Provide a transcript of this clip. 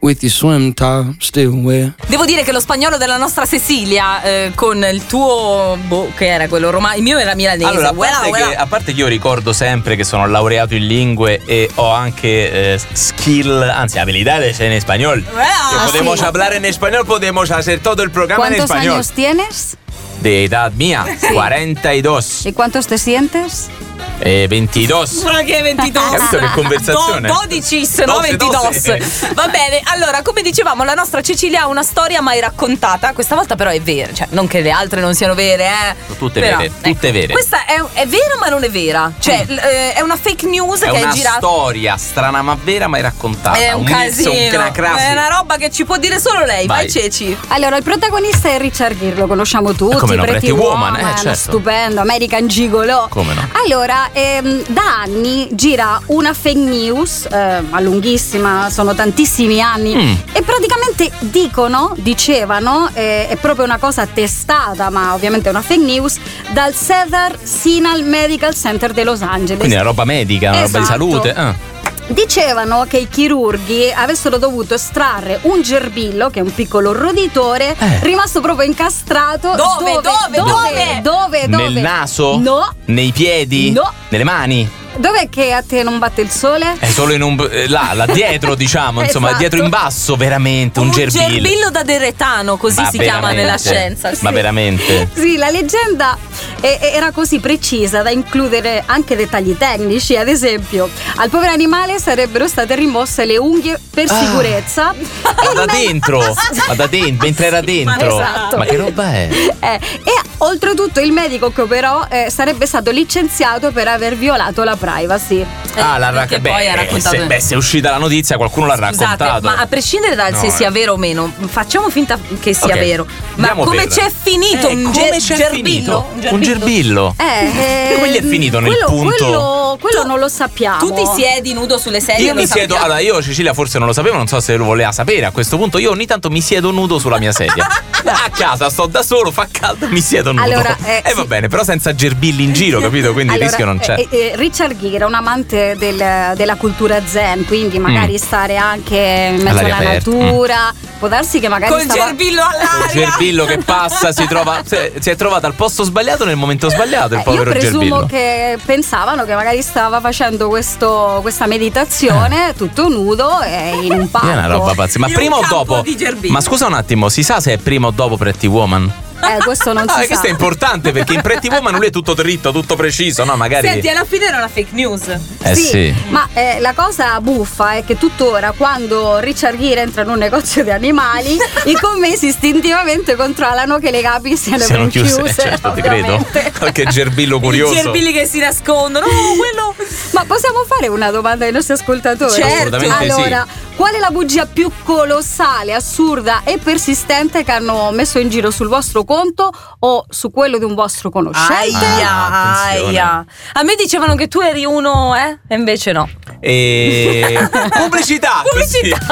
with your swim top still wet. Devo dire che lo spagnolo della nostra Cecilia con il tuo che era quello romano, il mio era milanese. Allora, a parte che io ricordo sempre che sono laureato in lingue e ho anche skill, anzi habilidades en español. Podemos hablar en español, podemos hacer todo el programa en español. ¿Cuántos años tienes? De edad mía, 42. ¿Y cuántos te sientes? 22. Ma che 22? Capito che conversazione? 12, no 22. Va bene, allora come dicevamo la nostra Cecilia ha una storia mai raccontata. Questa volta però è vera, cioè non che le altre non siano vere, Tutte però, vere, tutte vere. Questa è vera ma non è vera. Cioè è una fake news che è girata. È una storia strana ma vera mai raccontata. È un casino, è una roba che ci può dire solo lei. Vai Ceci. Allora il protagonista è Richard Gere, lo conosciamo tutti. Come no, Pretty Woman, certo. Stupendo, American Gigolo. Come no? Allora da anni gira una fake news lunghissima, sono tantissimi anni e praticamente dicevano è proprio una cosa testata, ma ovviamente è una fake news, dal Cedar Sinai Medical Center di Los Angeles. Quindi è una roba medica, una roba di salute. Dicevano che i chirurghi avessero dovuto estrarre un gerbillo, che è un piccolo roditore, rimasto proprio incastrato. Dove? Nel naso? No. Nei piedi? No. Nelle mani? Dov'è che a te non batte il sole? È solo in là dietro, diciamo, insomma, Esatto. dietro in basso, veramente, un gerbillo. Gerbillo da deretano, così Ma si chiama nella scienza. Ma veramente? Sì, la leggenda era così precisa da includere anche dettagli tecnici. Ad esempio, al povero animale sarebbero state rimosse le unghie per sicurezza. Ma da dentro, mentre era dentro. Esatto. Ma che roba è? E oltretutto il medico che operò sarebbe stato licenziato per aver violato la privacy. Perché poi ha raccontato. Se è uscita la notizia, qualcuno l'ha raccontato. Ma a prescindere dal se sia vero o meno, facciamo finta che sia vero. Ma come c'è finito un gerbillo? Un gerbillo? Come è finito nel punto? Quello non lo sappiamo. Tu ti siedi nudo sulle sedie. Io mi siedo. Allora, io Cecilia forse non lo sapevo, non so se lo voleva sapere. A questo punto io ogni tanto mi siedo nudo sulla mia sedia. A casa sto da solo, fa caldo, mi siedo nudo. Allora, va bene, però senza gerbilli in giro, capito? Quindi il rischio non c'è. Richard Gere è un amante della cultura zen, quindi magari stare anche in mezzo alla natura. Può darsi che magari col gerbillo all'aria. Col gerbillo che passa, si è trovato al posto sbagliato nel momento sbagliato. Il povero gerbillo. Io presumo che pensavano che magari stava facendo questa meditazione tutto nudo e in un parco. È una roba pazza. Ma prima o dopo? Ma scusa un attimo, si sa se è prima o dopo Pretty Woman? Questo non si sa. Questo è importante perché in Pretty Woman lui è tutto dritto, tutto preciso, no? Magari. Senti, alla fine era una fake news. Sì. Ma la cosa buffa è che tuttora quando Richard Gere entra in un negozio di animali i commessi istintivamente controllano che le gabbie siano ben chiuse. Certo, ti credo. Qualche gerbillo curioso. I gerbilli che si nascondono. Quello. Ma possiamo fare una domanda ai nostri ascoltatori? Certo. Allora, qual è la bugia più colossale, assurda e persistente che hanno messo in giro sul vostro conto o su quello di un vostro conoscente? Aia. A me dicevano che tu eri uno, e invece no. Pubblicità.